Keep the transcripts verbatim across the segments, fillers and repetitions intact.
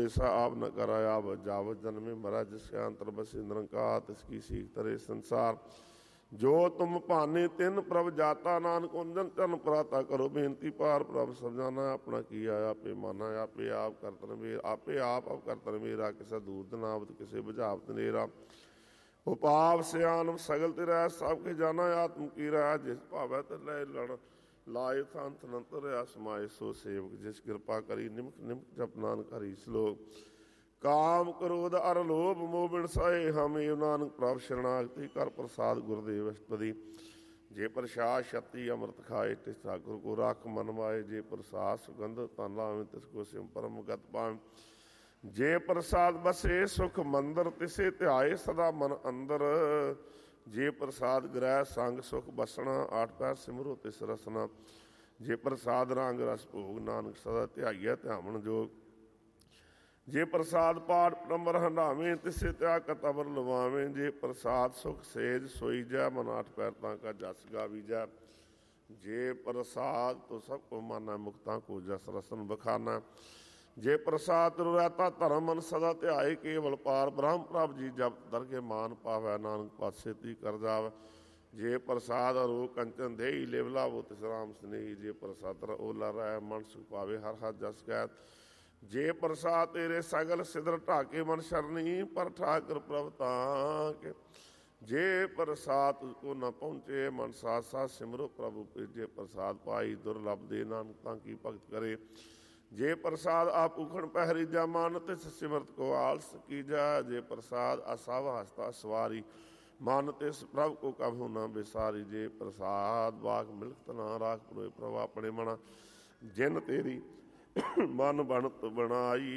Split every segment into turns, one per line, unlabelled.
उपदेशा आप न कराया जावत जन्मे मरा जिसके अंतर बस निरंकार तिसकी सीख तरे संसार जो तुम पाने तिन प्रभ जाता नानक उंजन चन पराता करो बेनती पार प्रभ सब जाना अपना किया आपे माना आपे आप करतन मेरा आपे आप अब करतन मेरा किसे दूर दनावत किसे बुझावत नेरा उपाव सियान सगल तिरै सब के जाना आत्म की रहा जिस भावै ते लय लड़ लाए संत नंत रहा समाए सो सेवक जिस कृपा करी निमक निमक जप नानक हरि श्लोक काम क्रोध अर लोभ मोह बिन साए हम एव नानक प्रभ शरणागति कर प्रसाद गुरुदेव अष्टपदी जे प्रसाद शक्ति अमृत खाए तिस ठाकुर को राख मन माए जे प्रसाद सुगंध तन लावे तिसको सिम परम गत पाए जे प्रसाद बसे सुख मंदिर तिसे ध्याए सदा मन अंदर जे प्रसाद ग्रह संग सुख बसना आठ पैर सिमरो तिस रसना जे प्रसाद रंग रस भोग नानक सदा ध्याइया ध्यावण जोग जे प्रसाद पाठ नंबर हंडावें तिसे त्याग कतबर लवावें जे प्रसाद सुख सेज सोई जै मन आठ पैर का जस गावी जै जे प्रसाद तो सबको माना मुक्ता को जस रसन बखाना जे प्रसाद रहता धर्म मन सदा ध्याए केवल पार ब्रह्म प्रभ जी जब दरगे मान पावै नानक पासे ती कर जाव जे प्रसाद रो कंचन दे लेवला वो तिस राम स्नेही जे प्रसाद ओला रह मन सुख पावे हर हर जस कैत जे प्रसाद तेरे सगल सिदर ढाके मन शरणी पर ठाकर प्रभ ताके जे प्रसाद को न पहुँचे मन साथ साथ सिमरो प्रभु जे प्रसाद पाई दुर्लभ दे नानक की भगत करे जे प्रसाद आप उखड़ पहरी जा मान तिस सिमरत को आलस की जा जे प्रसाद असाव हस्ता सवारी मान तिस प्रभ को कभू न बिसारी जे प्रसाद वाक मिलत ना राख पुरोए प्रभ अपने मना जिन तेरी मन बनत बनाई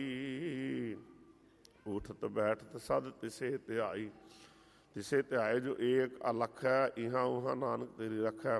उठत बैठत सद तिसे ध्याई तिसे ध्याए जो एक अलख है इहाँ उहाँ नानक तेरी रखै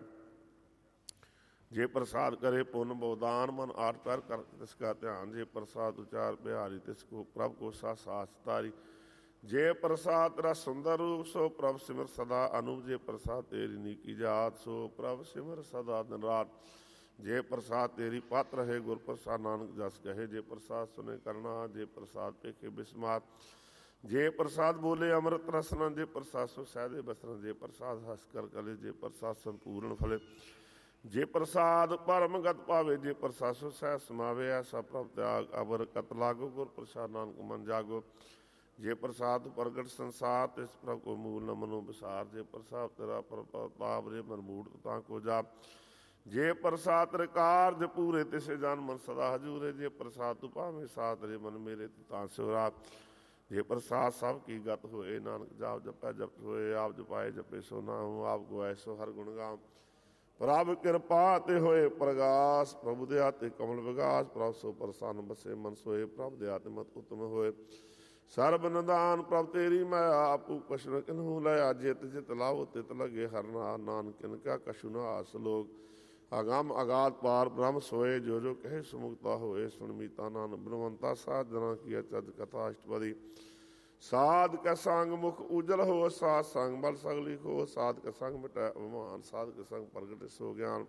जे प्रसाद करे पुन बहुदान मन आठ पैर कर तिसका ध्यान जे प्रसाद उचार बिहारी तिसको प्रभ को सा सास तारी जे प्रसाद तेरा सुंदर रूप सो प्रभ सिमर सदा अनूप जे प्रसाद तेरी नीकी जात सो प्रभ सिमर सदा दिन रात जे प्रसाद तेरी पात्र है गुर प्रसाद नानक जस कहे जे प्रसाद सुने करना जे प्रसाद पेखे बिस्मात जे प्रसाद बोले अमृत रसना जे प्रसाद सो सैदे बसना जे प्रसाद हस कर कले जे प्रसाद संपूर्ण फले जे प्रसाद परम गत पावे जे प्रसाद सो सह समावे ऐसा प्रभ त्याग अबर कत लागो गुर प्रसाद नानक मन जागो जे प्रसाद प्रगट संसार तिस प्रभ को मूल न मनो विसार जे प्रसाद तेरा प्रताप रे मन मूढ़ ता को जा जे प्रसाद तेरे कार्य पूरे तिसे जान मन सदा हजूरे जे प्रसाद तु पावे साथ रे मन मेरे ता शिवरात जे प्रसाद सब की गत होए नानक जाप जपै जप होए आप जपाए जपे सो ना हूँ आप गुआए सो हर गुण गाओ प्रभ कृपा ते होए प्रगास प्रभु दया ते कमल विगास प्रभ सो प्रसन्न बसे मन सोए प्रभ दया ते मत उत्तम होए सर्ब निदान प्रभ तेरी मैं आपू कछु न किन्हू लया जित जित लाओ तित लगे हरना नानक किन क्या कछु न आस लोग अगम अगाध पार ब्रह्म सोए जो जो कहे सुमुक्ता होए सुनमीता नान ब्रह्मंता साध जना किया चद कथा अष्टपदी साध का संग मुख उजल हो साध संग बल सगली हो साध का संग मिटा अभिमान साध का संग प्रगट सो ज्ञान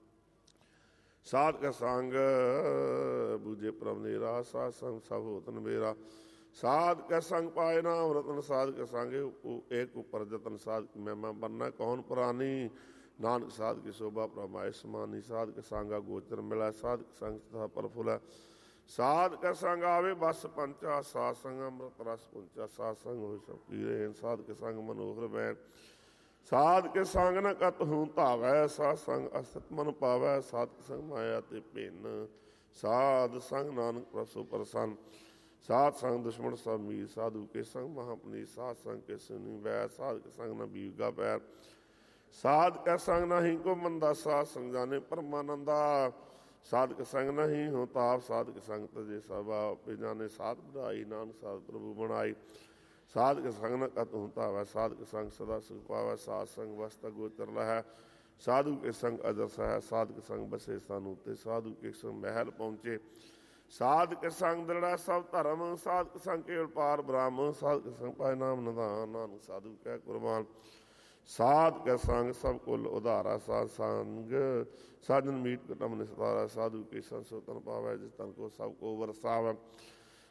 साध का संग बुझे प्रभ नेरा साध संग सब होतन मेरा साध का संग पाए नाम रतन साध का संग एक ऊपर जतन साध की महिमा बनना कौन पुरानी नानक साध की शोभा प्रमाय समानी साध के संगा गोचर मिला साध के संग तथा परफुला साध का संग आवे बस पंचा साध संग अमृत रस पुंचा साध संग हो सब पीरे साध के संग मनोहर बैठ साध के संग न कत हूँ तावै साध संग असत मन पावै साध के संग माया ते भिन्न साध संग नानक प्रसो प्रसन्न साध संग दुश्मन सब मीर साधु के संग महापनी साध संग के सुनी वै साध के संग न बीगा पैर साध का संग नहीं को मंदा साध संग जाने परमानंदा साध के संग नहीं हो ताप साध के संग तजे सबा पे जाने साध बढ़ाई नानक साध प्रभु बनाई साध के संग न कत होता वह साध के संग सदा सुख पावै साध संग वस्ता गोचर लहै साधु के संग अजर सह साध के संग बसे सानुते साधु के संग महल पहुँचे साध के संग दृढ़ा सब धर्म साध के संग केवल पार ब्राह्म साध के संग पाए नाम निदान नानक साधु कह कुर्बान साध के संग सब कुल उधारा साध संग साधन मीट कटम निस्तारा साधु के संसोतन पावै जिस तन को सबको वरसावै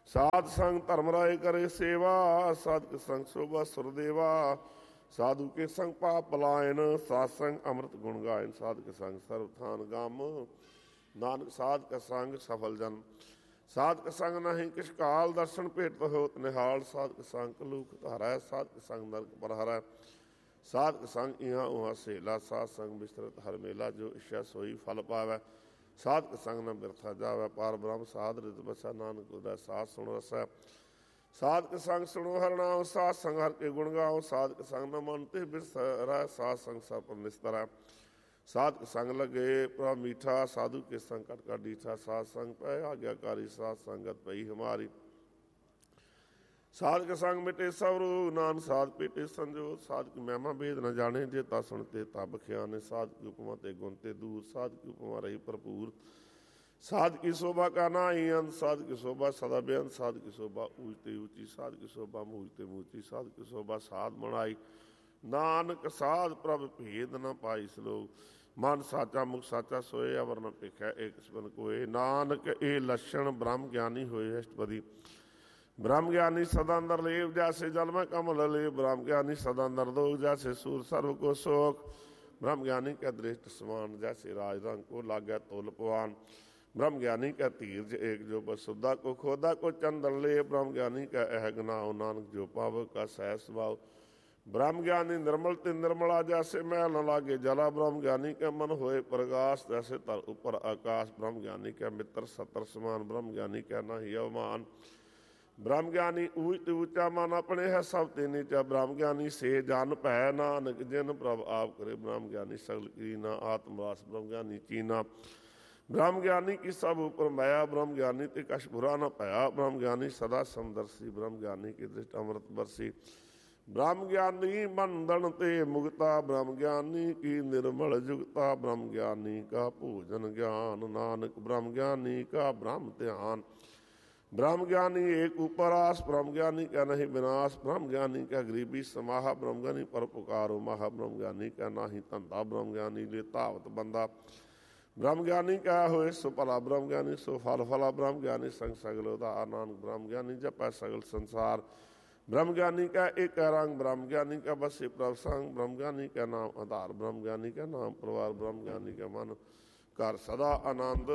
ਸਾਧ ਸੰਗ ਧਰਮ ਰਾਏ ਕਰੇ ਸੇਵਾ, ਸਾਧਕ ਸੰਗ ਸੋਭਾ ਸੁਰਦੇਵਾ। ਸਾਧੂ ਕੇ ਸੰਗ ਪਾਪ ਪਲਾਇਨ, ਸਾਧ ਸੰਗ ਅੰਮ੍ਰਿਤ ਗੁਣ ਗਾਇਨ। ਸਾਧਕ ਸੰਗ ਸਰਬ ਥਾਨ ਗਮ, ਨਾਨਕ ਸਾਧਕ ਸੰਗ ਸਫਲ ਜਨ। ਸਾਧਕ ਸੰਗ ਨਹੀਂ ਕਿਛ ਕਾਲ, ਦਰਸ਼ਨ ਭੇਟ ਹੋਤ ਨਿਹਾਲ। ਸਾਧਕ ਸੰਗ ਕਲੂਕ ਧਾਰੈ, ਸਾਧਕ ਸੰਗ ਨਰਕ ਪ੍ਰਹਰੈ। ਸਾਧਕ ਸੰਗ ਇਹਾਂ ਉਹਾਂ ਸੇਲਾ, ਸਾਧ ਸੰਗ ਬਿਸਤਰਤ ਹਰ ਮੇਲਾ। ਜੋ ਇੱਛਾ ਸੋਈ ਫਲ ਪਾਵੈ, ਸਾਧਕ ਸੰਗ ਨ ਬਿਰਥਾ ਜਾਵੈ। ਪਾਰ ਬ੍ਰਹਮ ਸਾਧ ਰਿਤ ਬਸੈ, ਨਾਨਕ ਉਦੈ ਸਾਧ ਸੁਣ ਰਸੈ। ਸਾਧਕ ਸੰਗ ਸੁਣੋ ਹਰਿ ਨਾਮ, ਸਾਧ ਸੰਗ ਹਰਿ ਕੇ ਗੁਣ ਗਾਓ। ਸਾਧਕ ਸੰਗ ਨ ਮਨ ਤੇ ਬਿਸਰੈ, ਸਾਧ ਸੰਗ ਸਭ ਪਰ ਨਿਸਤਰੈ। ਸਾਧਕ ਸੰਗ ਲਗੇ ਪ੍ਰਭ ਮੀਠਾ, ਸਾਧੂ ਕੇ ਸੰਗ ਕਟ ਕਟ ਡੀਠਾ। ਸਾਧ ਸੰਗ ਪੈ ਆਗਿਆਕਾਰੀ, ਸਾਧ ਸੰਗਤ ਪਈ ਹਮਾਰੀ। ਸਾਧਕ ਸੰਗ ਮਿਟੇ ਸਭ ਰੋਗ, ਨਾਨਕ ਸਾਧ ਪੇਟੇ ਸੰਜੋਗ। ਸਾਧਕ ਮਹਿਮਾ ਭੇਦ ਨ ਜਾਣੇ, ਜੇ ਤਾ ਸੁਣਤੇ ਤਾ ਬਖਿਆਨੇ। ਸਾਧਕ ਕੀ ਉਪਮਾ ਤੇ ਗੁਣ ਤੇ ਦੂਰ, ਸਾਧਕ ਕੀ ਉਪਮਾ ਰਹੀ ਭਰਪੂਰ। ਸਾਧ ਕੀ ਸ਼ੋਭਾ ਕਾ ਨਾਹੀ ਅੰਤ, ਸਾਧ ਕੀ ਸ਼ੋਭਾ ਸਦਾ ਬੇਅੰਤ। ਸਾਧ ਕੀ ਸ਼ੋਭਾ ਊਚ ਤੇ ਊਚੀ, ਸਾਧ ਕੀ ਸ਼ੋਭਾ ਮੂਚ ਤੇ ਮੂਚੀ। ਸਾਧ ਕੀ ਸ਼ੋਭਾ ਸਾਧ ਬਣਾਈ, ਨਾਨਕ ਸਾਧ ਪ੍ਰਭ ਭੇਦ ਨ ਪਾਈ। ਸਲੋਕ ਮਨ ਸਾਚਾ ਮੁਖ ਸਾਚਾ ਸੋਏ, ਅਵਰ ਨ ਭੇਖੈ ਏਕ ਸਬਨ ਕੋਏ। ਨਾਨਕ ਇਹ ਲੱਛਣ ਬ੍ਰਹਮ ਗਿਆਨੀ ਹੋਏ ਅਸ਼ਟਪਦੀ। ਬ੍ਰਹਮ ਗਿਆਨੀ ਸਦਾ ਅੰਦਰ ਲੇਵ, ਜੈਸੇ ਜਲ ਮੈਂ ਕਮਲ ਲੇਵ। ਬ੍ਰਹਮ ਗਿਆਨੀ ਸਦਾ ਅੰਦਰ ਦੋਗ, ਜੈਸੇ ਸੂਰ ਸਰਵ ਕੋ ਸੋਖ। ਬ੍ਰਹਮ ਗਿਆਨੀ ਕੈ ਦ੍ਰਿਸ਼ਟ ਸਮਾਨ, ਜੈਸੇ ਰਾਜ ਰੰਗ ਕੋ ਲਾਗੈ ਤੋਲ ਪਵਾਨ। ब्रह्म ज्ञानी का धीरज एक, जो बसुदा को खोदा को चंदन ले। ब्रह्म ज्ञानी का अह गनाओ, नानक जो पाव का सह स्वभाव। ब्रह्म ज्ञानी निर्मल ते निर्मला, जैसे मैल न लागे जला। ब्रह्म ज्ञानी का मन होए प्रकाश, जैसे तर ऊपर आकाश। ब्रह्म ज्ञानी का मित्र सतर समान, ब्रह्म ज्ञानी का नहीं अवमान। ब्रह्म ज्ञानी ऊच ते ऊंचा, मन अपने है सब ते नीचा। ब्रह्म ज्ञानी से जान भै, नानक जिन प्रभ आप करे। ब्रह्म ज्ञानी सगल कीना, आत्मवास ब्रह्म ज्ञानी चीना। ब्रह्म ज्ञानी की सब ऊपर माया, ब्रह्म ज्ञानी ते कछ बुरा न पाया। ब्रह्म ज्ञानी सदा समदर्शी, ब्रह्म ज्ञानी की दृष्टि अमृत बरसी। ब्रह्म ज्ञानी बंधन ते मुक्ता, ब्रह्म ज्ञानी की निर्मल जुगता। ब्रह्म ज्ञानी का भोजन ज्ञान, नानक ब्रह्म ज्ञानी का ब्रह्म ध्यान। ब्रह्म ज्ञानी एक उपरास, ब्रह्म ज्ञानी का नहीं विनाश। ब्रह्म ज्ञानी का गरीबी समाहा, ब्रह्म ज्ञानी पर पुकारो महा। ब्रह्म ज्ञानी का नाही धंधा, ब्रह्म ज्ञानी ले तावत बंदा। ब्रह्म ज्ञानी क्या होए सो भला, ब्रह्म ज्ञानी सो फल फला। ब्रह्म ज्ञानी संग सगल उधार, नानक ब्रह्म ज्ञानी जपै सगल संसार। ब्रह्म ज्ञानी का एक रंग, ब्रह्म ज्ञानी का बसे प्रभ संग। ब्रह्म ज्ञानी का नाम आधार, ब्रह्म ज्ञानी का नाम परिवार। ब्रह्म ज्ञानी का मन कर सदा आनंद,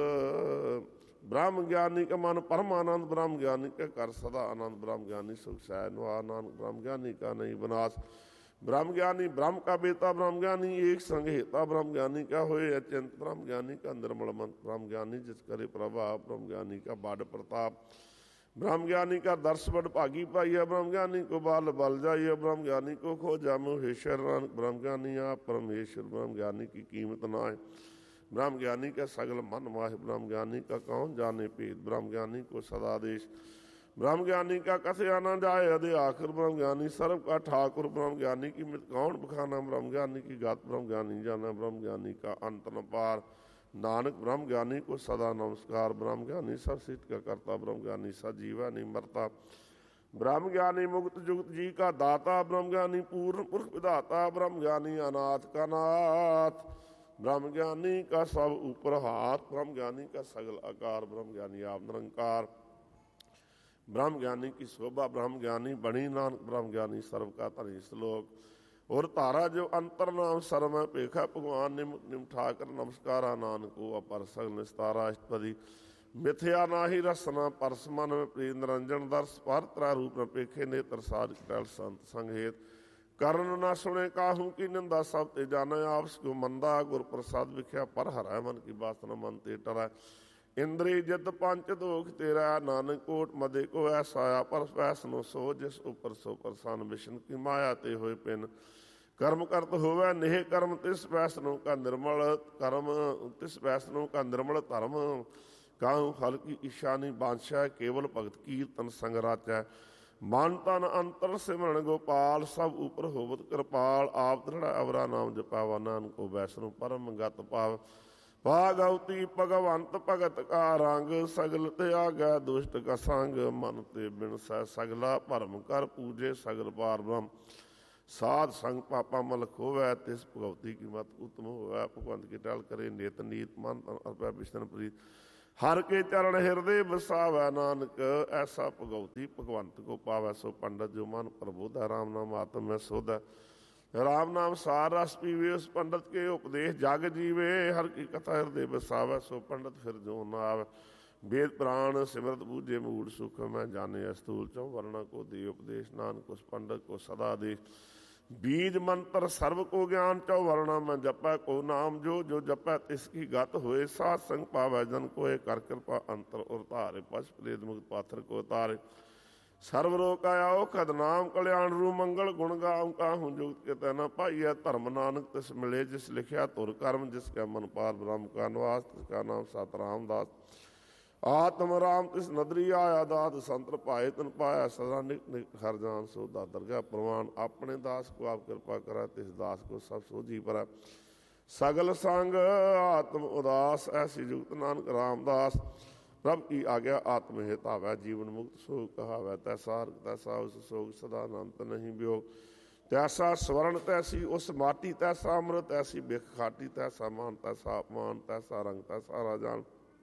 ब्रह्म ज्ञानी का मन परमानंद। ब्रह्म ज्ञानी का कर सदा आनंद, ब्रह्म ज्ञानी सुख सैनवा। नानक ब्रह्म ज्ञानी का नहीं विनाश। ब्रह्म ज्ञानी ब्रह्म का बेटा, ब्रह्म ज्ञानी एक संग हेता। ब्रह्म ज्ञानी का होए अत्यंत, ब्रह्म ज्ञानी का निर्मल मन। ब्रह्म ज्ञानी जिस करे प्रभाव, ब्रह्म ज्ञानी का बाढ़ प्रताप। ब्रह्म ज्ञानी का दर्श बड़ भागी पाइया, ब्रह्म ज्ञानी को बाल बल जाइए। ब्रह्म ज्ञानी को खोजा महेश्वर, नानक ब्रह्म ज्ञानी आप परमेश्वर। ब्रह्म ज्ञानी की कीमत ना है, ब्रह्म ज्ञानी का सगल मन माहे। ब्रह्म ज्ञानी का कौन जाने भेद, ब्रह्म ज्ञानी को सदा देश। ब्रह्म ज्ञानी का कथया न जाए अदे आखिर, ब्रह्म ज्ञानी सर्व का ठाकुर। ब्रह्म ज्ञानी की मृत कौन बखाना, ब्रह्म ज्ञानी की गात ब्रह्म ज्ञानी जाना। ब्रह्म ज्ञानी का अंत न पार, नानक ब्रह्म ज्ञानी को सदा नमस्कार। ब्रह्म ज्ञानी सब सिद्ध का करता, ब्रह्म ज्ञानी सजीवा नहीं मरता। ब्रह्म ज्ञानी मुक्त जुगत जी का दाता, ब्रह्म ज्ञानी पूर्ण पुरख विधाता। ब्रह्म ज्ञानी अनाथ का नाथ, ब्रह्म ज्ञानी का सब ऊपर हाथ। ब्रह्म ज्ञानी का सगल आकार, ब्रह्म ज्ञानी आप निरंकार। ब्रह्म ज्ञानी की शोभा, ब्रह्म ज्ञानी बणी। नानक ब्रह्म ज्ञानी सर्व का धनी। श्लोक और तारा जो अंतर नाम सर्व में पेखा, भगवान निम निम ठाकर नमस्कारा। नानक को अपर सगल निस्तारा अष्टपदी। मिथ्या नाही रसना परस मन में प्रिय, निरंजन दर्श पर त्रै रूप में पेखे। नेत्र साध टल संत संगेत, कर्ण न सुने काहू की निंदा। सब ते जाने आपस को मंदा, गुर प्रसाद विख्या पर हरै। मन की बात न मन ते टरै। इंद्रिय जित पंच दोख तेरा, नानक कोट मदे को ऐसा। पर फैसनो सो जिस ऊपर सो प्रसन्न, विष्णु की माया ते होए पिन। कर्म करत होवे नेह कर्म, तिस वैष्णो का निर्मल कर्म। तिस वैष्णो का निर्मल धर्म, काहू फल की इच्छा नहीं बांछा। केवल भगत कीर्तन संग राचै, मन तन अंतर सिमरन गोपाल। सब ऊपर होवत कृपाल, आप दृढ़ अवरा नाम जपावा। नानक को वैष्णो परम गत पाव। भागवती भगवंत भगत का रंग, सगल त्यागै दुष्ट का संग। मन ते बिन सै सगला, भरम कर पूजे सगल पार ब्रह्म। साध संग पापा मल खोवै, तिस भगवती की मत उत्तम होवै। भगवंत की टल करे नित नीत, मन तन अर्पै विष्णु प्रीत। हर के चरण हृदय बसावै नानक, ऐसा भगवती भगवंत को पावै। सो पंडित जो मन प्रबोध है, राम नाम आत्म में सोध है। राम नाम सार रस पीवे, उस पंडित के उपदेश जग जीवे। हर की कथा हृदय बसावै, सो पंडित फिर जो न आवे। वेद पुराण सिमरत बूझे मूढ़ सुख, मैं जाने स्थूल चौ वर्णा को दे उपदेश। नानक उस पंडित को सदा दे बीज मंत्र सर्व को ज्ञान। चौ वर्णा में जपै को नाम, जो जो जपै तिसकी गत होए। सात संग पावै जन कोय, कर कृपा अंतर उतारे। पश प्रेत मुक्त पाथर को उतारे, सर्व रोग आया खद नाम। कल्याण रू मंगल गुण गाऊं, काहूँ जुगत के तैना पाइया। धर्म नानक तिस मिले, जिस लिखिया तुर कर्म। जिसका मन पार ब्रह्म का निवास, तिसका नाम सत रामदास। आत्म राम तिस नदरी आया, दात संतर पाए तन पाया। सदा निक निक हर जान सोदा, दरगाह प्रमाण। अपने दास को आप कृपा करा, तिस दास को सब सोझी परा। सगल संग आत्म उदास, ऐसी जुगत नानक रामदास। प्रभ की आज्ञा आत्म हित आवै, जीवन मुक्त सोग कहावै। तैसा हर तैसा उस सोग, सदा अनंत नहीं वियोग। तैसा स्वर्ण तैसी उस माटी, तैसा अमृत तैसी बिख खाटी। तैसा मान तैसा अपमान, तैसा रंग तैसा राजान।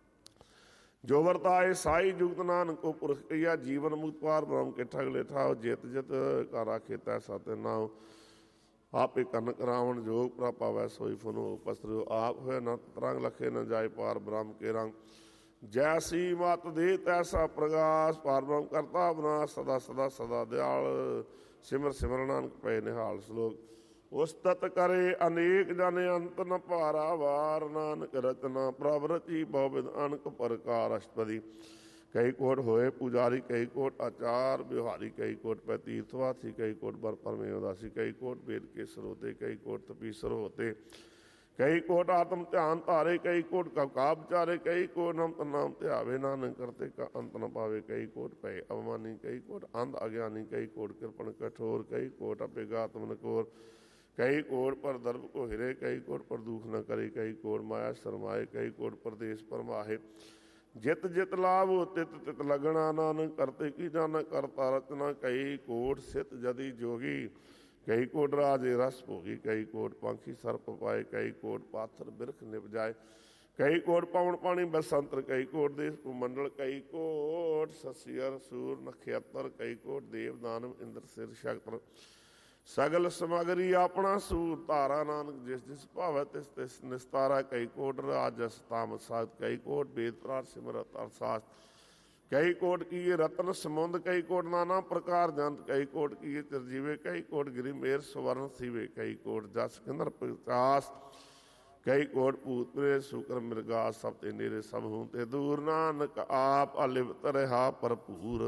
जो वर्ताए साई जुगत नानक को पुरख किया। जीवन मुक्त पार ब्रह्म के ठगले ठाव, जित जित का राखे तैसा ते नाव। आपे कनक रावण जोग, प्रभ पावै सोई फुनो पसरो। आप हुए न तरंग, लखे न जाए पार ब्रह्म के रंग। जैसी मत दे तैसा प्रकाश, पार ब्रह्म करता विनाश। सदा सदा सदा दयाल, सिमर सिमर नानक पे निहाल। श्लोक उस्तत करे अनेक जन, अंत न पारा वार। नानक रचना प्रभ रची, बहुविध अनक प्रकार। अष्टपदी कई कोट होए पुजारी, कई कोट आचार व्यवहारी। कई कोट पै तीर्थवासी, कई कोट बर परमे उदासी। कई कोट वेद के स्रोते, कई कोट तपीसर होते। कई कोट आत्म ध्यान धारे, कई कोट कवका विचारे। कई कोट नाम नाम ध्यावे, नानक करते का अंत न पावे। कई कोट पै अवमानी, कई कोट अंध अज्ञानी। कई कोट कृपण कठोर, कई कोट अपेगात्म नकोर। कई कोट पर दर्भ को हिरे, कई कोट पर दुख न करे। कई कोट माया शरमाए, कई कोट परदेश परमाहे। जित जित लाभ तित तित लगना, नानक करते की जाना करता रचना। कई कोट सित जदि जोगी, कई कोट राजे रस भोगी। कई कोट पंखी सर्प पाए, कई कोट पाथर बिरख निभ जाए। कई कोट पवन पानी बसंतर, कई कोट देश कुमंडल। कई कोट ससियर सूर नक्षत्र, कई कोट देव दानव इंद्र सिर शक्त्र। सगल समगरी अपना सूर धारा, नानक जिस जिस भावै तिस तिस निस्तारा। कई कोट राजस तामस साध, कई कोट वेद प्रार सिमरत अर्थशास्त्र। कई कोट किए रत्न समुंद, कई कोट नाना प्रकार जंत। कई कोट किए चिरजीवे, कई कोट गिरी मेर स्वर्ण सीवे। कई कोट जस किन्नर प्रकाश, कई कोट भूत प्रेत शुक्र मृगा। सब ते नेरे सब हूं ते दूर, नानक आप अलिप्त रहा भरपूर।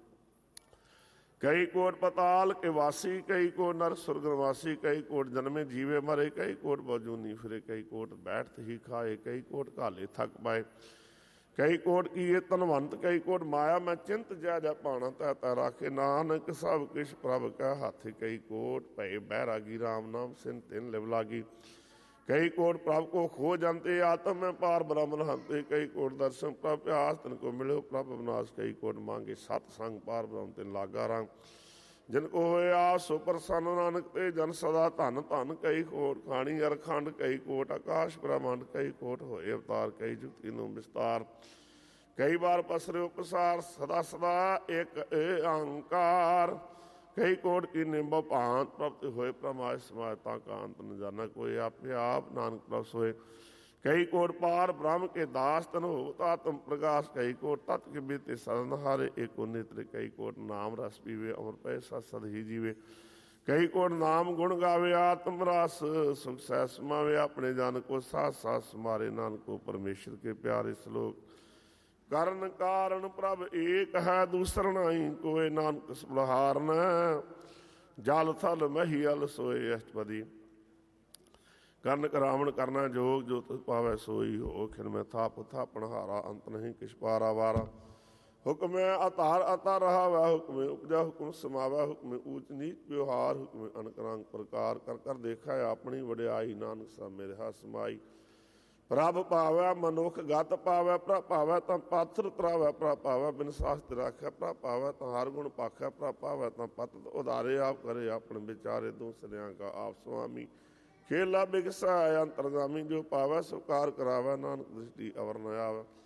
कई कोट पताल के वासी, कई कोट नर सुरगवासी। कई कोट जन्मे जीवे मरे, कई कोट बजूनी फिरे। कई कोट बैठत ही खाए, कई कोट घाले थक पाए। कई कोट किए तनवंत, कई कोट माया मैं चिंत जय जय पाना। तै तै राखे नानक सब किश प्रभ कै हाथ। कई कोट भय बैरागी, राम नाम सिन तिन लिव लागी। कई कोट प्रभ को खो जानते, आत्म में पार ब्रह्म रहते। कई कोट दर्शन प्रभ प्यास, तिनको मिलो प्रभ विनाश। कई कोट मांगे सत संग, पार ब्रह्म तिन लागा रंग। जिनको होए आस सो प्रसन्न, नानक ते जन सदा धन धन। कई कोट खानी अरखंड, कई कोट आकाश ब्रह्मांड। कई कोट होए अवतार, कई जुगती नो विस्तार। कई बार पसरे उपसार, सदा सदा एक अहंकार। कई कोट की निम्ब भांत, प्राप्त होए प्रमाय समायता का अंत न जाना कोई। आपे आप नानक प्रभ सोए। कई कोट पार ब्रह्म के दास, तन होता तुम प्रकाश। कई कोट तत् के बीते सरनहारे, एक नेत्र। कई कोट नाम रस पीवे, अमर पैसा सद ही जीवे। कई कोट नाम गुण गावे, आत्म रस सुख सह समावे। अपने जान को साथ साथ समारे, नानक को परमेश्वर के प्यारे। श्लोक ਕਰਨ ਕਾਰਨ ਪ੍ਰਭ ਏਕ ਹੈ, ਦੂਸਰ ਨਾਹੀ ਕੋਇ। ਨਾਨਕ ਸੁਭਾਰਨ ਜਲ ਥਲ ਮਹੀਅਲ ਸੋਏ। ਅਸ਼ਟਪਦੀ ਕਰਨ ਕਰਾਵਣ ਕਰਨਾ ਜੋਗ, ਜੋ ਤਿਸ ਪਾਵੈ ਸੋਈ ਹੋ। ਖਿਨ ਮੈਂ ਥਾਪ ਥਾਪਣ ਹਾਰਾ, ਅੰਤ ਨਹੀਂ ਕਿਛ ਪਾਰਾ ਵਾਰਾ। ਹੁਕਮੈ ਅਤਾਰ ਅਤਾ ਰਹਾ ਵੈ, ਹੁਕਮੇ ਉਪਜਾ ਹੁਕਮ ਸਮਾਵੈ। ਹੁਕਮੇ ਊਚ ਨੀਚ ਵਿਵਹਾਰ, ਹੁਕਮੇ ਅਨਕ ਰੰਗ ਪ੍ਰਕਾਰ। ਕਰ ਕਰ ਦੇਖਾ ਆਪਣੀ ਵਡਿਆਈ, ਨਾਨਕ ਸਭ ਮੇਰੇ ਹੱਥ ਸਮਾਈ। ਪ੍ਰਭ ਭਾਵੈ ਮਨੁੱਖ ਗਤ ਪਾਵੈ, ਪ੍ਰਭ ਭਾਵੈ ਤਾਂ ਪਾਥਰ ਤਰਾਵੈ। ਪ੍ਰਭ ਭਾਵੈ ਬਿਨ ਸਾਸਤ ਰਾਖੈ, ਪ੍ਰਭ ਭਾਵੈ ਤਾਂ ਹਰ ਗੁਣ ਪਾਖੈ। ਪ੍ਰਭ ਭਾਵੈ ਤਾਂ ਪਤ ਉਧਾਰੇ, ਆਪ ਕਰੇ ਆਪਣੇ ਵਿਚਾਰੇ। ਦੂਸਰਿਆਂ ਕਾ ਆਪ ਸੁਆਮੀ, ਖੇਲਾ ਬਿਗਸੈ ਅੰਤਰਜਾਮੀ। ਜੋ ਪਾਵੈ ਸੋ ਕਾਰ ਕਰਾਵੈ, ਨਾਨਕ ਦ੍ਰਿਸ਼ਟੀ ਅਵਰ ਨ ਆਵੈ।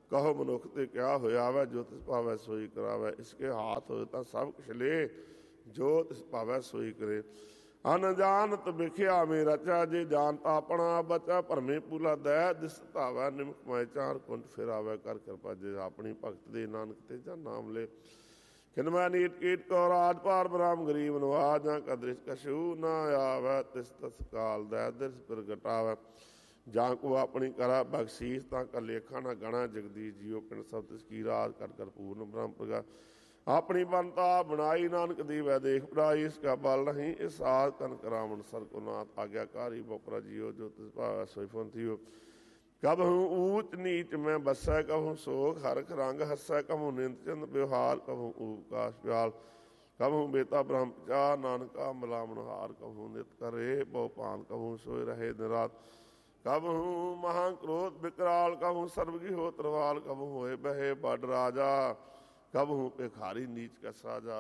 ਕਹੋ ਮਨੁੱਖ ਤੇ ਕਿਆ ਹੋਇਆ ਵੈ, ਜੋ ਤਿਸ ਭਾਵੈ ਸੋਈ ਕਰਾਵੈ। ਇਸਕੇ ਹਾਥ ਹੋਏ ਤਾਂ ਸਭ ਕੁਛ ਲੇ, ਜੋ ਤਿਸ ਭਾਵੈ ਸੋਈ ਕਰੇ। ਅਨਜਾਨਤ ਵਿਖਿਆ ਮੇ ਰਚਾ, ਜੇ ਜਾਣਤਾ ਆਪਣਾ ਬਚਾ। ਭਰਮੇ ਪੂਲਾ ਦਇਆ ਦਿਸ ਧਾਵੈ, ਨਿਮਕ ਮਾਇ ਚਾਰ ਕੁੰਟ ਫਿਰਾਵੈ। ਕਰ ਕਿਰਪਾ ਜੇ ਆਪਣੀ ਭਗਤ ਦੇ, ਨਾਨਕ ਤੇ ਜਾਂ ਨਾਮ ਲੈ। ਖਿਨਮੈ ਨੀਟ ਕੀਟ ਕੋ ਰਾਜ ਪਾਰ, ਬ੍ਰਾਹਮ ਗਰੀਬ ਨਵਾਜ। ਜਾਂ ਕਦ੍ਰਿਸ਼ ਕਛੂ ਨਾ ਆਵੈ, ਤਿਸ ਤਸ ਕਾਲ ਦਇਆ ਦਿਸ ਪ੍ਰਗਟਾਵੈ। ਜਾਂ ਕੋ ਆਪਣੀ ਕਰਾ ਬਖਸ਼ੀਸ਼, ਤਾਂ ਕਰ ਲੇਖਾ ਨਾ ਗਣਾ। ਜਗਦੀਸ਼ ਜੀਓ ਪਿੰਡ ਸਭ ਤਿਸ ਕੀ ਰਾਜ, ਕਰ ਕਰ ਪੂਰਨ ਬ੍ਰਹਮ ਪ੍ਰਗਾ। ਆਪਣੀ ਬੰਤਾ ਬਣਾਈ, ਨਾਨਕ ਦੀ ਵੈ ਦੇਖ ਪੜਾਈ। ਇਸ ਕਾ ਬਲ ਨਹੀਂ ਇਸ ਆਦ, ਕਨਕ ਰਾਵਣ ਸਰ ਕੋ ਨਾਥ। ਆਗਿਆਕਾਰੀ ਬੋਪਰਾ ਜੀਓ, ਜੋ ਤਿਸ ਭਾਵੈ ਸੋਈ ਫੁੰਥਿਓ। ਕਬਹੂ ਊਚ ਨੀਚ ਮੈਂ ਬੱਸੈ, ਕਬਹੂ ਸੋਖ ਹਰਖ ਰੰਗ ਹੱਸੈ। ਕਬਹੂ ਨਿੰਦ ਚੰਦ ਵਿਵਹਾਰ, ਕਬਹੂ ਊਕਾਸ਼ ਪਿਆਲ। ਕਬਹੂ ਬੇਤਾ ਬ੍ਰਹਮ ਚਾਰ, ਨਾਨਕਾ ਮਿਲਾਵਣ ਹਾਰ। ਕਬਹੂ ਨਿਤ ਕਰੇ ਬਹੁ ਭਾਨ, ਕਬਹੂ ਸੋਏ ਰਹੇ ਦਿਨ ਰਾਤ। ਕਬਹੂ ਮਹਾਂ ਕ੍ਰੋਧ ਵਿਕਰਾਲ, ਕਬਹੂ ਸਰਬਗੀ ਹੋ ਤਰਵਾਲ। ਕਬਹੂ ਹੋਏ ਬਹੇ ਬਡ ਰਾਜਾ, ਕਬਹੂ ਭਿਖਾਰੀ ਨੀਚ ਕੈ ਸਾਜਾ।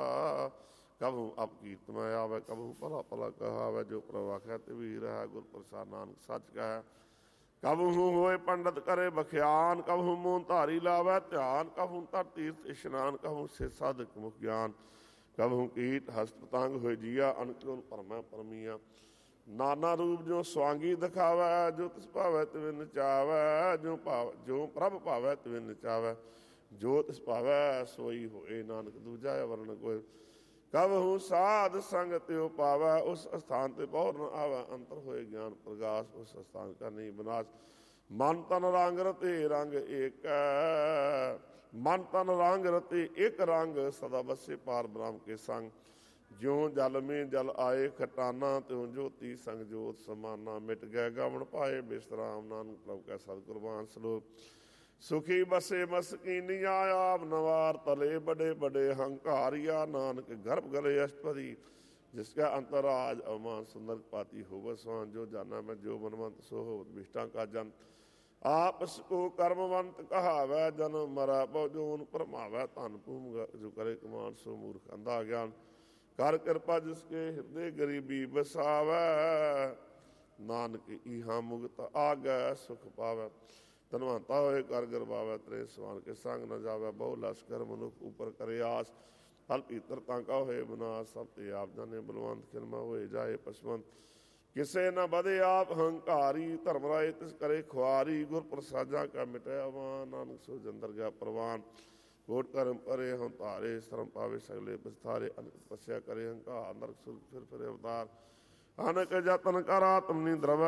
ਕਬਹੂ ਅਪਕੀਰਤ ਮੈਂ ਆਵੈ, ਕਬਹੂ ਭਲਾ ਭਲਾ ਕਹਾਵੈ। ਜੋ ਪ੍ਰਭ ਆਖੈ ਤੇ ਵੀ ਰਹਿ, ਗੁਰ ਪ੍ਰਸਾਦ ਨਾਨਕ ਸੱਚ ਕਹੈ। ਕਬਹੂ ਹੋਏ ਪੰਡਤ ਕਰੇ ਬਖਿਆਨ, ਕਬਹੂ ਮੂੰਹ ਧਾਰੀ ਲਾਵੈ ਧਿਆਨ। ਕਬਹੂ ਤਰ ਤੀਰਥ ਇਸ਼ਨਾਨ, ਕਬਹੂ ਸੇ ਸਾਧਕ ਮੁਖ ਗਿਆਨ। ਕਬਹੂ ਕੀਟ ਹਸਤ ਪਤੰਗ ਹੋਏ ਜੀਆ, ਅਨਕੁਲ ਭਰਮੈ ਪਰਮੀਆ। ਨਾਨਾ ਰੂਪ ਜੋ ਸਵਾਂਗੀ ਦਿਖਾਵੈ, ਜੋ ਤਿਸ ਭਾਵੈ ਤਿਵੇਂ ਨਚਾਵੈ। ਜੋ ਭਾਵ ਜੋ ਪ੍ਰਭ ਭਾਵੈ ਤਿਵੇਂ ਨਚਾਵੈ, ਜੋ ਤਿਸ ਭਾਵੈ ਸੋਈ ਹੋਏ। ਨਾਨਕ ਦੂਜਾ ਵਰਨ ਕੋਇ। ਕਬਹੂ ਸਾਧ ਸੰਗ ਤਿਉ ਪਾਵੈ, ਉਸ ਅਸਥਾਨ ਤੇ ਬਹੁਰ ਨ ਆਵੈ। ਅੰਤਰ ਹੋਏ ਗਿਆਨ ਪ੍ਰਗਾਸ, ਉਸ ਅਸਥਾਨ ਕਾ ਨਹੀਂ ਵਿਨਾਸ਼। ਮਨ ਤਨ ਰੰਗ ਰਤੇ ਰੰਗ ਏਕੈ, ਮਨ ਤਨ ਰੰਗ ਰਤੇ ਇੱਕ ਰੰਗ। ਸਦਾ ਬਸੇ ਪਾਰ ਬ੍ਰਹਮ ਕੇ ਸੰਗ। ਜਿਉ ਜਲ ਮੇ ਜਲ ਆਏ ਖਟਾਨਾ, ਤਿਉ ਜੋਤੀ ਸੰਗ ਜੋਤ ਸਮਾਨਾ। ਮਿਟ ਗਏ ਗਵਨ ਪਾਏ ਬਿਸਰਾਮ, ਨਾਨਕ ਪ੍ਰਭ ਕੈ ਸਤਿ ਕੁਰਬਾਨ ਸਲੋਕ। ਸੁਖੀ ਬਸੇ ਮਸਕੀਨੀਆ, ਆਪ ਨਵਾਰ ਤਲੇ ਬੜੇ ਬੜੇ ਹੰਕਾਰਿਆ। ਨਾਨਕ ਗਰਭ ਗਲੇ ਅਸ਼ਟਪਦੀ, ਜਿਸ ਕਾ ਅੰਤਰਾਜ ਅਮਾਨ। ਸੁੰਦਰ ਪਾਤੀ ਹੋਵ ਸਵਾਨ, ਜੋ ਜਾਨਾ ਮੈਂ ਜੋ ਮਨਵੰਤ ਸੋ ਹੋਵਤ ਵਿਸ਼ਟਾਂ ਕਾ ਜਨ। ਆਪਸ ਕੋ ਕਰਮਵੰਤ ਕਹਾਵੈ, ਜਨਮ ਮਰੈ ਬਹੁ ਜੋਨ ਭਰਮਾਵੈ। ਧਨ ਭੂਮ ਜੋ ਕਰੇ ਕਮਾਨ, ਸੋ ਮੂਰਖ ਅੰਧਾ ਗਿਆਨ। ਕਰ ਕਿਰਪਾ ਜਿਸਕੇ ਹਿਰਦੇ ਗਰੀਬੀ ਬਸਾਵੈ, ਨਾਨਕ ਇਹਾ ਮੁਕਤ ਆਗੈ ਸੁਖ ਪਾਵੈ। ਧਨਵੰਤਾ ਹੋਏ ਕਰ ਗਰਬਾਵੈ, ਤਰੇ ਸਵਾਨ ਕੇ ਸੰਗ ਨ ਜਾਵੈ। ਬਹੁ ਲਸ਼ਕਰ ਮਨੁੱਖ ਉਪਰ ਕਰੇ ਆਸ, ਫਲ ਭੀਤਰ ਤਾਂਕਾ ਹੋਏ ਵਿਨਾਸ਼। ਸਭ ਤੇ ਆਪ ਜਾਣੇ ਬਲਵੰਤ, ਖਿਲਮਾ ਹੋਏ ਜਾਏ ਪਸਵੰਤ। ਕਿਸੇ ਨ ਵਧੇ ਆਪ ਹੰਕਾਰੀ, ਧਰਮ ਰਾਏ ਤਿਸ ਕਰੇ ਖੁਆਰੀ। ਗੁਰ ਪ੍ਰਸਾਦਾ ਕਾ ਮਿਟਿਆ ਵਾਨ, ਨਾਨਕ ਸੋ ਜੰਦਰ ਗਿਆ ਪ੍ਰਵਾਨ। ਕੋਟ ਕਰਮ ਪਰੇ ਹਮ ਧਾਰੇ, ਸ਼ਰਮ ਪਾਵੇ ਸਗਲੇ ਪਸਥਾਰੇ। ਅਨਕ ਤਪੱਸਿਆ ਕਰੇ ਹੰਕਾਰ, ਨਰਕ ਸੁਰਗ ਫਿਰ ਫਿਰੇ ਅਵਤਾਰ। ਅਨਕ ਜਤਨ ਕਰ ਆਤਮ ਨਿੰਦਰਵੈ,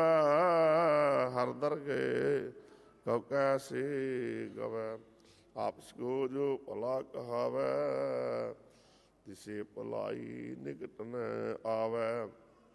ਹਰ ਦਰਗੇ ਕਉ ਕੈਸੇ ਗਵੈ। ਆਪਸ ਕੋ ਜੋ ਭਲਾ ਕਹਾਵੈ, ਤਿਸੇ ਭਲਾਈ ਨਿਕਟ ਨ ਆਵੈ।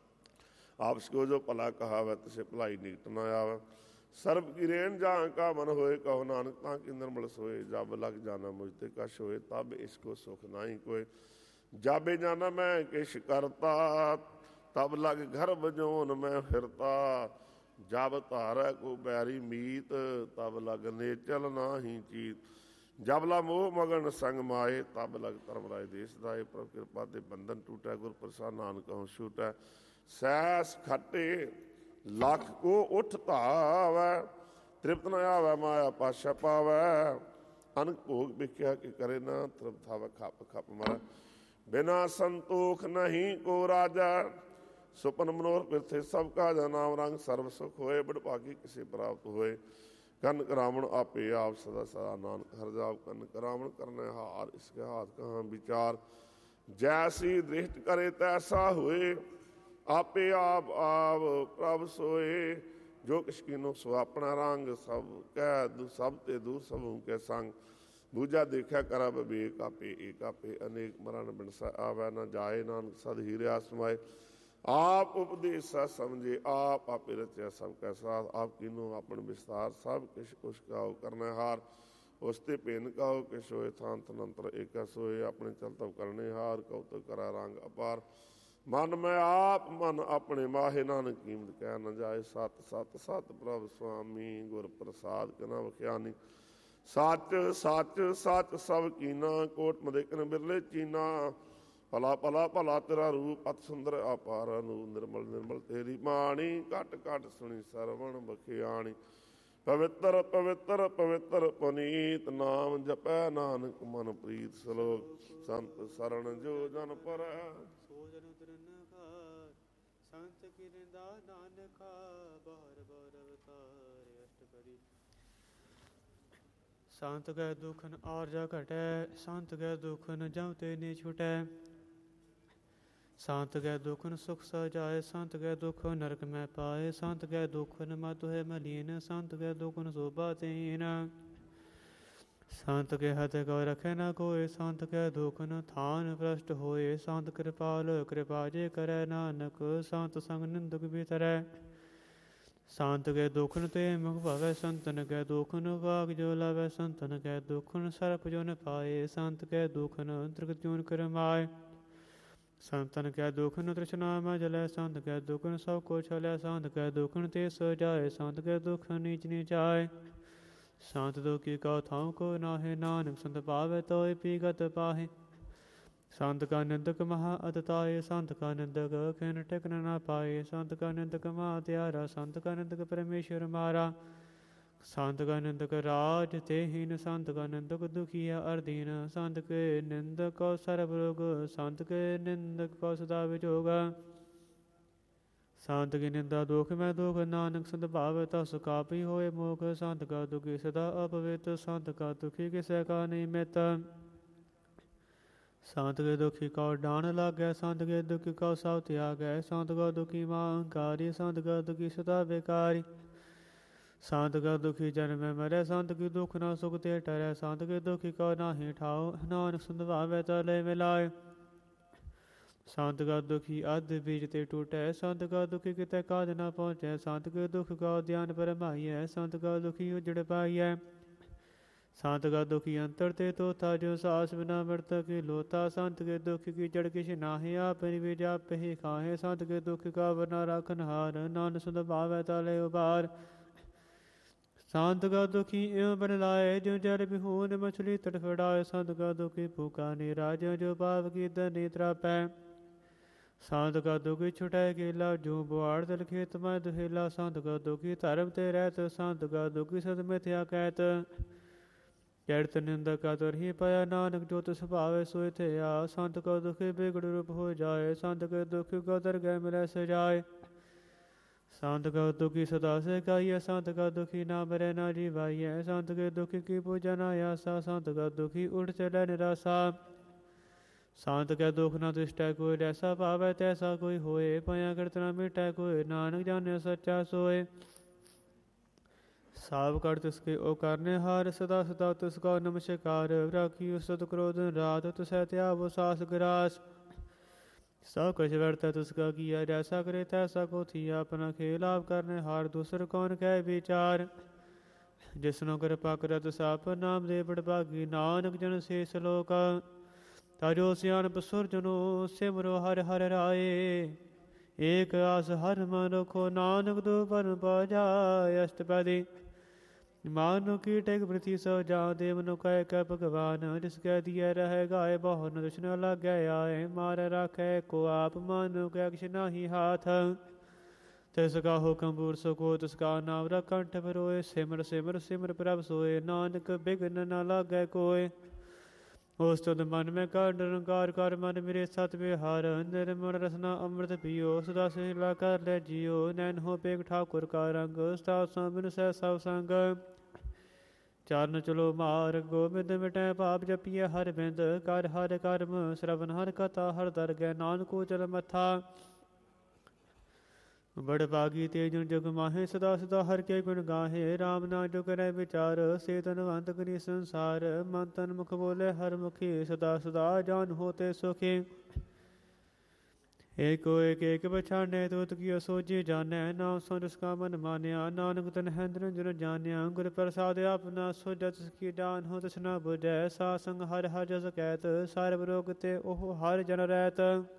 ਆਪਸ ਕੋ ਜੋ ਭਲਾ ਕਹਾਵੈ, ਤਿਸੇ ਭਲਾਈ ਨਿਕਟ ਨ ਆਵੈ। ਸਰਬ ਕੀ ਰੇਣ ਜਾਂ ਕਾ ਮਨ ਹੋਏ, ਕਹੋ ਨਾਨਕ ਤਾਂ ਕਿ ਨਿਰਮਲ ਸੋਏ। ਜਬ ਲਗ ਜਾਣਾ ਮੁਝ ਤੇ ਕਛ ਹੋਏ, ਤਬ ਇਸਕੋ ਸੁਖ ਨਾਹੀ ਕੋਇ। ਜਾਬੇ ਜਾਣਾ ਮੈਂ ਕਿਛ ਕਰਤਾ, ਤਬ ਲਗ ਗਰਭ ਜੋਨ ਮੈਂ ਫਿਰਤਾ। ਜਬ ਧਾਰੈ ਕੋ ਬੈਰੀ ਮੀਤ, ਤਬ ਲਗ ਨੇਚਲ ਨਾਹੀ ਚੀਤ। ਜਬ ਲਾ ਮੋਹ ਮਗਨ ਸੰਗ ਮਾਏ, ਤਬ ਲਗ ਧਰਮ ਰਾਏ ਦੇਸ ਦਾਏ। ਪ੍ਰਭ ਕਿਰਪਾ ਤੇ ਬੰਧਨ ਟੂਟੈ, ਗੁਰ ਪ੍ਰਸਾਦ ਨਾਨਕ ਹਉ ਛੂਟੈ। ਸੈਸ ਖੱਟੇ ਲੱਖ ਕੋ ਉਠ ਧਾਵੈ, ਤ੍ਰਿਪਤ ਨ ਆਵੈ ਮਾਇਆ ਪਾਸ਼ਾ ਪਾਵੈ। ਅਨਕ ਭੋਗ ਵਿਖਿਆ ਕਿ ਕਰੇ ਨਾ, ਤ੍ਰਿਪਤ ਆਵੈ ਖਪ ਖਪ ਮਰੈ। ਬਿਨਾ ਸੰਤੋਖ ਨਹੀਂ ਕੋ ਰਾਜਾ, ਸੁਪਨ ਮਨੋਰ ਪਿਰਥੇ ਸਭ ਕਾਜਾ। ਨਾਮ ਰੰਗ ਸਰਬ ਸੁਖ ਹੋਏ, ਬੜਭਾਗੀ ਕਿਸੇ ਪ੍ਰਾਪਤ ਹੋਏ। ਕਨਕ ਰਾਵਣ ਆਪੇ ਆਪ ਸਦਾ ਸਦਾ, ਨਾਨਕ ਹਰਿ ਜਾਪ ਕਨਕ ਰਾਵਣ ਕਰਨੈ ਹਾਰ। ਇਸਕੇ ਹਾਥ ਕਹਾਂ ਵਿਚਾਰ, ਜੈਸੀ ਦ੍ਰਿਸ਼ਟ ਕਰੇ ਤੈਸਾ ਹੋਏ। ਆਪੇ ਆਪ ਆਪ ਪ੍ਰਭ ਸੋਏ, ਜੋ ਕਿਛ ਕੀਨੋ ਸੋ ਆਪਣਾ ਰੰਗ। ਸਭ ਕਹਿ ਦੂ ਸਭ ਤੇ ਦੂਰ ਸਭੂ ਕੇ ਸੰਗ। ਦੂਜਾ ਦੇਖਿਆ ਕਰਾ ਵਿਵੇਕ, ਆਪੇ ਏਕ ਆਪੇ ਅਨੇਕ। ਮਰਨ ਬਿਨਸਾ ਆਵੈ ਨ ਜਾਏ, ਨਾਨਕ ਸਦ ਹੀ ਰਿਹਾ ਸਮਾਏ। ਆਪ ਉਪਦੇਸਾ ਸਮਝੇ, ਆਪ ਆਪੇ ਰਚਿਆ ਸਭ ਕੈ ਸਾਥ। ਆਪ ਕੀਨੋ ਆਪਣ ਵਿਸਤਾਰ, ਸਭ ਕਿਛ ਉਸ ਕਾਉ ਕਰਨੈ ਹਾਰ। ਉਸ ਤੇ ਭਿੰਨ ਕਾਉ ਕਿਛ ਹੋਏ, ਥਾਨ ਤਨੰਤਰ ਏਕੈ ਸੋਏ। ਆਪਣੇ ਚਲ ਤਬ ਕਰਨੇ ਹਾਰ, ਕਉਤਕ ਕਰੈ ਰੰਗ ਅਪਾਰ। ਮਨ ਮੈਂ ਆਪ ਮਨ ਆਪਣੇ ਮਾਹੇ, ਨਾਨਕ ਕੀਮਤ ਕਹਿ ਨ ਜਾਏ। ਸਤ ਸਤ ਸਤ ਪ੍ਰਭ ਸੁਆਮੀ, ਗੁਰ ਪ੍ਰਸਾਦ ਕਨਾ ਵਖਿਆਨੀ। ਸੱਚ ਸੱਚ ਸੱਚ ਸਭ ਕੀਨਾ, ਕੋਟ ਮਦੇਕਨ ਬਿਰਲੇ ਚੀਨਾ। ਭਲਾ ਭਲਾ ਭਲਾ ਤੇਰਾ ਰੂਪ, ਅਤ ਸੁੰਦਰ ਅਪਾਰ ਅਨੂਪ। ਨਿਰਮਲ ਨਿਰਮਲ ਤੇਰੀ ਬਾਣੀ, ਘਟ ਘਟ ਸੁਣੀ ਸਰਵਣ ਬਖਿਆਣੀ। ਪਵਿੱਤਰ ਪਵਿੱਤਰ ਪਵਿੱਤਰ ਪੁਨੀਤ, ਨਾਮ ਜਪੈ ਨਾਨਕ ਮਨ ਪ੍ਰੀਤ। ਸਲੋਕ ਸੰਤ ਸਰਣ ਜੋ ਜਨ ਪਰ,
ਸੋ ਜਨ ਤਰਨ ਘਾਰ। ਸੰਤ ਕੀ ਨਿੰਦਾ ਨਾਨਕਾ, ਬਾਰ ਬਾਰ ਅਵਤਾਰ। ਅਸ਼ਟਪਦੀ। ਸੰਤ ਕੈ ਦੁਖਨ ਆਰਜਾ ਘਟੈ, ਸੰਤ ਕੈ ਦੁਖਨ ਜਮ ਤੇ ਨੀ ਛੁਟੈ। ਸੰਤ ਕੈ ਦੁਖਨ ਸੁਖ ਸਜਾਏ, ਸੰਤ ਕੈ ਦੁਖ ਨਰਕ ਮੈਂ ਪਾਏ। ਸੰਤ ਕੈ ਦੁਖਨ ਮਤ ਹੈ ਮਲੀਨ, ਸੰਤ ਕੈ ਦੁਖਨ ਸੋਭਾ ਤੀਨ। ਸੰਤ ਕੇ ਹੱਥ ਕੋ ਰਖੇ ਨਾ ਕੋਇ, ਸੰਤ ਕੈ ਦੁਖਨ ਥਾਨ ਭ੍ਰਸ਼ਟ ਹੋਏ। ਸੰਤ ਕਿਰਪਾਲ ਕਿਰਪਾ ਜੇ ਕਰੈ, ਨਾਨਕ ਸੰਤ ਸੰਗ ਨਿੰਦਕ ਬਿਤਰੈ। ਸੰਤ ਕੈ ਦੁਖਨ ਤੇ ਮੁਖ ਭਵੈ, ਸੰਤਨ ਕੈ ਦੁਖਨ ਵਾਗ ਜੋ ਲਾਵੈ। ਸੰਤਨ ਕੈ ਦੁਖਨ ਸਰਪ ਜੋ ਨ ਪਾਏ, ਸੰਤ ਕੈ ਦੁਖਨ ਤ੍ਰਿਕਤ ਜੋਨ ਕਰਮਾਏ। ਸੰਤਨ ਕੈ ਦੁਖਨ ਤ੍ਰਿਸ਼ਨਾ ਮੈ ਜਲੈ, ਸੰਤ ਕੈ ਦੁਖਨ ਸਭ ਕੋ ਛਲੈ। ਸੰਤ ਕੈ ਦੁਖਨ ਤੇ ਸਜਾਏ, ਸੰਤ ਕੈ ਦੁਖਨ ਨੀਚ ਨੀਚਾਏ। ਸੰਤ ਦੁਖੀ ਕਉ ਥਾਉ ਕੋ ਨਾਹਿ, ਨਾਨਕ ਸੰਤ ਪਾਵੈ ਤੋਇ ਪੀਗਤ ਪਾਹੇ। ਸੰਤ ਕਾ ਨਿੰਦਕ ਮਹਾ ਅਤਤਾਏ, ਸੰਤ ਕਾ ਨਿੰਦਕ ਖਿਨ ਟਿਕਨ ਨਾ ਪਾਏ। ਸੰਤ ਕਾ ਨਿੰਦਕ ਮਹਾ ਤਿਆਰਾ, ਸੰਤ ਕਾ ਨਿੰਦਕ ਪਰਮੇਸ਼ਰ ਮਾਰਾ। ਸੰਤ ਕਾ ਨਿੰਦਕ ਰਾਜ ਤੇ ਹੀਨ, ਸੰਤ ਕਾ ਨਿੰਦਕ ਦੁਖੀਆ ਅਰਦੀਨ। ਸੰਤ ਕੇ ਨਿੰਦਕ ਕਉ ਸਰਬ ਰੋਗ, ਸੰਤ ਕੇ ਨਿੰਦਕ ਕਉ ਸਦਾ ਵਿਜੋਗ। ਸੰਤ ਕੀ ਨਿੰਦਾ ਦੁਖ ਮੈਂ ਦੁਖ, ਨਾਨਕ ਸੰਤ ਭਾਵੈ ਤਾ ਸੁ ਕਾਪੀ ਹੋਏ ਮੋਖ। ਸੰਤ ਕਾ ਦੁਖੀ ਸਦਾ ਅਪਵਿੱਤ, ਸੰਤ ਕਾ ਦੁਖੀ ਕਿਸੈ ਕਾ ਨਿਮਿਤ। ਸੰਤ ਕੇ ਦੁਖੀ ਕਉ ਡਾਣ ਲਾਗੈ, ਸੰਤ ਕੇ ਦੁਖੀ ਕਉ ਸਭ ਤਿਆਗੈ। ਸੰਤ ਕਾ ਦੁਖੀ ਮਾ ਅਹੰਕਾਰੀ, ਸੰਤ ਕਾ ਦੁਖੀ ਸਦਾ ਬੇਕਾਰੀ। ਸੰਤ ਕਾ ਦੁਖੀ ਜਨਮੈ ਮਰੈ, ਸੰਤ ਕੀ ਦੁਖ ਨਾ ਸੁਖ ਤੇ ਟਰੈ। ਸੰਤ ਕੇ ਦੁਖੀ ਕਉ ਨਾਹੀ ਠਾਉ, ਨਾਨਕ ਸੰਤ ਭਾਵੈ ਤਾ ਲੈ ਮਿਲਾਏ। ਸੰਤ ਕਾ ਦੁਖੀ ਅਧ ਬੀਜ ਤੇ ਟੂਟੈ, ਸੰਤ ਕਾ ਦੁਖੀ ਕਿਤੈ ਕਾਜ ਨਾ ਪਹੁੰਚੈ। ਸੰਤ ਕੇ ਦੁਖ ਕਉ ਧਿਆਨ ਪਰਮਾਈਐ, ਸੰਤ ਕਾ ਦੁਖੀ ਉਜੜ ਪਾਈਐ। ਸੰਤ ਕਾ ਦੁਖੀ ਅੰਤਰ ਤੇ ਤੋਤਾ, ਜੋ ਸਾਸ ਬਿਨਾ ਮਰਤ ਕੀ ਲੋਤਾ। ਸੰਤ ਕੇ ਦੁਖ ਕੀ ਜੜ ਕਿਛ ਨਾਹਿ, ਆਪਿ ਵਿਜ ਆਪਿ ਖਾਹੇ। ਸੰਤ ਕੇ ਦੁਖ ਕਾ ਵਰਨਾ ਰਾਖਨ ਹਾਰ, ਨਾਨਕ ਸੰਤ ਭਾਵੈ ਤਾ ਲੈ ਉਬਾਰ। ਸੰਤ ਕਾ ਦੁਖੀ ਇਉ ਬਨ ਲਾਏ, ਜੋ ਜਲ ਬਿਹੂਨ ਮਛਲੀ ਤੜਫੜਾਏ। ਸੰਤ ਕਾ ਦੁਖੀ ਭੂਖਾ ਨਿਰਾਜ, ਜੋ ਪਾਪ ਕੀ ਨੀ ਤਰਾਪੈ। ਸੰਤ ਕਾ ਦੁਖੀ ਛੁਟੈ ਕੇਲਾ, ਜੋ ਬੁਆੜ ਤਲ ਖੇਤ ਮੈਂ ਦੁਹੇਲਾ। ਸੰਤ ਕਾ ਦੁਖੀ ਧਰਮ ਤੇ ਰਹਿਤ, ਸੰਤ ਕਾ ਦੁਖੀ ਸਤ ਮਿਥਿਆ ਕਹਿਤ। ਚੜਤ ਨਿੰਦਕ ਕਾ ਤੁਰਹੀ ਪਾਇਆ, ਨਾਨਕ ਜੋ ਤਿਸ ਭਾਵੈ ਸੋਇ ਥਿਆ। ਸੰਤ ਕਾ ਦੁਖੀ ਬਿਗੜ ਰੂਪ ਹੋ ਜਾਏ, ਸੰਤ ਕੇ ਦੁਖੀ ਕੋ ਦਰਗਹਿ ਮਿਲੈ ਸਜਾਏ। ਸੰਤ ਕਾ ਦੁਖੀ ਸਦਾ ਸਿਕਾਈਐ, ਸੰਤ ਕਾ ਦੁਖੀ ਨਾ ਮਰੈ ਨਾ ਜੀਵਾਈਐ। ਸੰਤ ਕੇ ਦੁਖੀ ਕੀ ਪੂਜਾ ਨਾ ਆਸਾ, ਸੰਤ ਕਾ ਦੁਖੀ ਉਠ ਚਲੈ ਨਿਰਾਸਾ। ਸੰਤ ਕੈ ਦੁਖ ਨਾ ਤਿਸਟੈ ਕੋਈ, ਜੈਸਾ ਭਾਵੈ ਤੈਸਾ ਕੋਈ ਹੋਏ। ਪਾਇਆ ਕਰਤ ਨਾ ਮਿਟੈ ਕੋਈ, ਨਾਨਕ ਜਾਣਿ ਸੱਚਾ ਸੋਏ। ਸਭ ਕਰ ਤਿਸ ਕੇ ਓ ਕਰਨੇ ਹਾਰ, ਸਦਾ ਸਦਾ ਤਿਸ ਕਾ ਨਮਸਕਾਰ। ਰਾਖੀਓ ਸਤ ਕ੍ਰੋਧ ਰਾਤ, ਤਿਸੈ ਧਿਆਵੋ ਸਾਸ ਗਰਾਸ। ਸਭ ਕੁਛ ਵਰਤੈ ਤਿਸ ਕਾ ਕੀਆ, ਜੈਸਾ ਕਰੇ ਤੈਸਾ ਕੋ ਥੀਆ। ਆਪਣਾ ਖੇਲ ਆਪ ਕਰਨੇ ਹਾਰ, ਦੂਸਰ ਕੌਣ ਕਹਿ ਵਿਚਾਰ। ਜਿਸਨੂੰ ਕਿਰਪਾ ਕਰੈ ਤਿਸ ਆਪ ਨਾਮ ਦੇ ਬੜਭਾਗੀ। ਨਾਨਕ ਜਨ ਸੇ ਸਲੋਕ ਤਾਜੋ ਸਿਆਣਪ ਸੁਰਜਨੋ, ਸਿਮਰੋ ਹਰਿ ਹਰਿ ਰਾਏ। ਏਕ ਆਸ ਹਰਿ ਮਨ ਰਖੋ, ਨਾਨਕ ਦੋ ਭਰਮ ਪਾ ਜਾਏ। ਅਸ਼ਟਪਦੀ। ਮਾਨੁ ਕੀ ਟੇਕ ਪ੍ਰਤੀ ਸੋ ਜਾ, ਦੇਵ ਨੂੰ ਕਹਿ ਕੈ ਭਗਵਾਨ। ਜਿਸ ਕੈ ਦੀਐ ਰਹਿ ਗਾਏ, ਬਹੁ ਨ ਦੁਸ਼ਣ ਲਾਗੈ ਆਏ। ਮਾਰੈ ਰਾਖੈ ਕੋ ਆਪ, ਮਾਨੁ ਕੈ ਕਿਛ ਨਾਹੀ ਹਾਥ। ਤਿਸ ਕਾ ਹੁਕਮ ਪੂਰ ਸਕੋ, ਤਿਸ ਕਾ ਨਾਮ ਰਖੰਠ ਪਰੋਏ। ਸਿਮਰ ਸਿਮਰ ਸਿਮਰ ਪ੍ਰਭ ਸੋਏ, ਨਾਨਕ ਬਿਘਨ ਨ ਲਾਗੈ ਕੋਏ। ਉਸ ਤੁਧ ਮਨ ਮੈਂ ਕਰ ਨਿਰੰਕਾਰ, ਕਰ ਮਨ ਮੇਰੇ ਸਤ ਵਿਹਾਰ। ਨਿਰਮਲ ਰਸਨਾ ਅੰਮ੍ਰਿਤ ਪੀਓ, ਸਦਾ ਸਹਿਲਾ ਕਰ ਲੈ ਜੀਓ। ਨੈਣ ਹੋ ਪੇਖ ਠਾਕੁਰ ਕਾ ਰੰਗ, ਸਦਾ ਸੋ ਬਿਨ ਸਹਿ ਸਭ ਸੰਗ। ਚਰਨ ਚਲੋ ਮਾਰਗ, ਗੋਬਿੰਦ ਮਿਟੈ ਪਾਪ ਜਪੀਐ ਹਰਿ ਬਿੰਦ। ਕਰ ਹਰਿ ਕਰਮ ਸ਼ਰਵਨ ਹਰਿ ਕਥਾ, ਹਰਿ ਦਰਗਹਿ ਨਾਨਕੋ ਚਲ ਮੱਥਾ। ਬੜ ਭਾਗੀ ਤੇ ਜੁਨ ਜਗ ਮਾਹੇ, ਸਦਾ ਸਦਾ ਹਰਿ ਕੇ ਗੁਣ ਗਾਹੇ। ਰਾਮ ਨਾਮ ਜੋ ਕਰੈ ਵਿਚਾਰ, ਸੇ ਧਨਵੰਤ ਕਰੀ ਸੰਸਾਰ। ਮਨ ਤਨ ਮੁਖ ਬੋਲੇ ਹਰਿ ਮੁਖੀ, ਸਦਾ ਸਦਾ ਜਾਨ ਹੋਤੇ ਸੁਖੀ। ਏਕੋ ਏਕ ਏਕ ਪਛਾਣੈ, ਤੋਤ ਕੀਓ ਸੋਝੀ ਜਾਣੈ। ਨਾਮ ਸੋ ਜਿਸ ਕਾ ਮਨ ਮਾਨਿਆ, ਨਾਨਕ ਤਨ ਹੈ ਨਿਰੰਜਨ ਜਾਣਿਆ। ਗੁਰ ਪ੍ਰਸਾਦਿ ਆਪਨਾ ਸੋਝੈ, ਤਿਸ ਕੀ ਜਾਨ ਹੋ ਤਿਸ ਨ ਬੁਝੈ। ਸਾਧ ਸੰਗ ਹਰਿ ਹਰਿ ਜਸ ਕਹਿਤ, ਸਰਬ ਰੋਗ ਤੇ ਉਹ ਹਰਿ ਜਨ ਰਹਿਤ।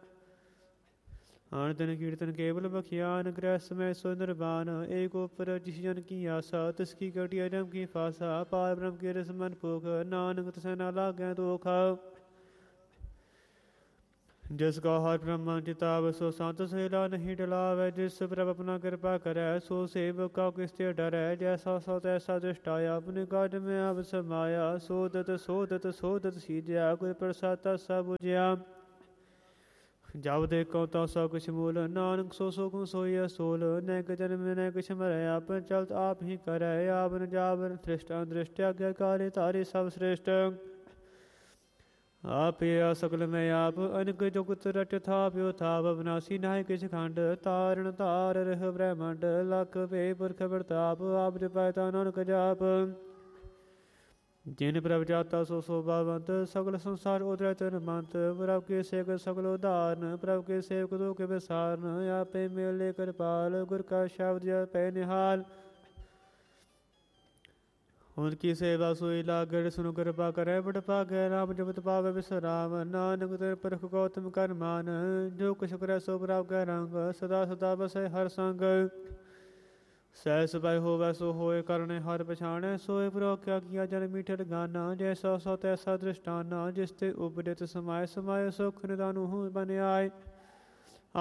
ਆਣ ਦਿਨ ਕੀਰਤਨ ਕੇਵਲ ਬਖਿਆਨ, ਗ੍ਰਹਿ ਸਮੈ ਸੋ ਨਿਰਵਾਨ। ਏਕ ਓਪਰ ਜਿਸ ਜਨ ਕੀ ਆਸਾ, ਤਿਸ ਕੀ ਕਟਿ ਅਜਮ ਕੀ ਫਾਸਾ। ਪਾਰ ਬ੍ਰਹਮ ਕੀ ਰਸ ਮਨ ਭੂਖ, ਨਾਨਕ ਤਿਸੈ ਨ ਲਾਗੈ ਦੁਖ। ਜਿਸ ਕਾ ਹਰ ਬ੍ਰਹਮਾ ਚਿਤਾਵ ਸੋ ਸੰਤ ਸੇਲਾ ਨਹੀਂ ਡਲਾਵੈ। ਜਿਸ ਪ੍ਰਭ ਆਪਣਾ ਕਿਰਪਾ ਕਰੈ ਸੋ ਸੇਵਕ ਕਾ ਕਿਸ ਤੇ ਡਰੈ। ਜੈਸਾ ਸੋ ਤੈਸਾ ਦ੍ਰਿਸ਼ਟਾ ਆਪਣੇ ਕਾਜ ਮੈਂ ਆਪ ਸਮਾਇਆ। ਸੋਦਤ ਸੋਦਤ ਸੋਦਤ ਸੀਜਿਆ ਕੋਈ ਪ੍ਰਸਾਦ ਸਭ ਬੁਝਿਆ। ਜਬ ਦੇਖੋ ਤਾਂ ਸਭ ਕੁਛ ਮੂਲ ਨਾਨਕ ਸੋ ਸੋ ਗੁਣ ਸੋਈ ਅਸੂਲ। ਨੈਕ ਜਨਮ ਨੈ ਕੁਛ ਮਰੈ ਆਪਨ ਚਲਤ ਆਪ ਹੀ ਕਰੈ। ਆਵਨ ਜਾਵਨ ਦ੍ਰਿਸ਼ਟ ਅਦ੍ਰਿਸ਼ਟ ਆਗਿਆਕਾਰੀ ਧਾਰੀ ਸਭ ਸ੍ਰੇਸ਼ਟ। ਆਪੇ ਆ ਸਕਲ ਮੈਂ ਆਪ ਅਨਕ ਜੁਗਤ ਰਟ ਥਾਪਿਓ ਥਾਪ। ਅਵਨਾਸੀ ਨਾਹਿ ਕਿਛ ਖੰਡ ਤਾਰਨ ਧਾਰ ਰਹਿ ਬ੍ਰਹਮੰਡ। ਲਖ ਵੇ ਪੁਰਖ ਪ੍ਰਤਾਪ ਆਪ ਜਪੈ ਤਾ ਨਾਨਕ ਜਾਪ। ਜਿਨ ਪ੍ਰਭ ਜਾਤਾ ਸੋ ਸੋਭਾਵੰਤ ਸਗਲ ਸੰਸਾਰ ਉਦਰੈ ਤਨ ਮੰਤ। ਪ੍ਰਭ ਕੇ ਸੇਵਕ ਸਗਲ ਉਦਾਹਰਨ ਪ੍ਰਭ ਕੇ ਸੇਵਕ ਦੁਖ ਵਿਸਾਰਨ। ਆਪੇ ਮੇਲੇ ਕਿਰਪਾਲ ਗੁਰ ਕਾ ਸ਼ਬਦ ਜਪੈ ਨਿਹਾਲ। ਹੁਣ ਕੀ ਸੇਵਾ ਸੋਈ ਲਾਗੜ ਸੁਨੁ ਕਿਰਪਾ ਕਰੈ। ਬੜ ਭਾਗੈ ਰਾਮ ਜਪਤ ਪਾਵੈ ਵਿਸਰਾਮ। ਨਾਨਕ ਤੇ ਪਰਖ ਗੌਤਮ ਕਰ ਮਾਨ। ਜੋ ਕੁਛ ਕਰੈ ਸੋ ਪ੍ਰਭ ਕੈ ਰੰਗ। ਸਦਾ ਸਦਾ ਬਸੈ ਹਰ ਸੰਗ। ਸਹਿ ਸਭੈ ਹੋਵੈ ਸੋ ਹੋਏ ਕਰਨੇ ਹਰ ਪਛਾਣੈ। ਸੋਏ ਪ੍ਰੋ ਕਿਆ ਕੀਆ ਜਨ ਮੀਠਰ ਗਾਨਾ। ਜੈਸਾ ਸੋ ਤੈਸਾ ਦ੍ਰਿਸ਼ਟਾਨਾ। ਜਿਸ ਤੇ ਉਪਜਿਤ ਸਮਾਏ ਸਮਾਏ ਸੁਖ ਨਿਦਾਨੁ ਬਨਿ ਆਏ।